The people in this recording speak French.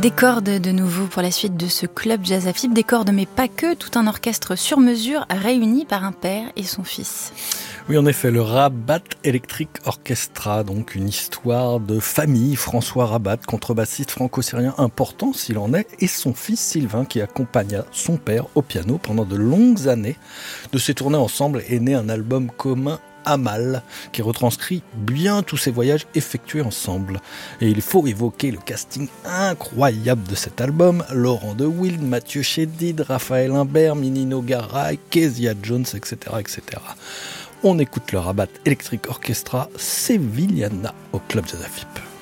Des cordes de nouveau pour la suite de ce club jazz à Fibre, des cordes mais pas que, tout un orchestre sur mesure réuni par un père et son fils. Oui, en effet, le Rabat Electric Orchestra, donc une histoire de famille. François Rabat, contrebassiste franco-syrien important s'il en est, et son fils Sylvain qui accompagna son père au piano pendant de longues années. De ces tournées ensemble est né un album commun, Amal, qui retranscrit bien tous ces voyages effectués ensemble. Et il faut évoquer le casting incroyable de cet album: Laurent de Wild, Mathieu Chédid, Raphaël Imbert, Minino Garay, Kezia Jones, etc., etc. On écoute le Rabat Electric Orchestra Sevillana au Club Jazz à Fibre.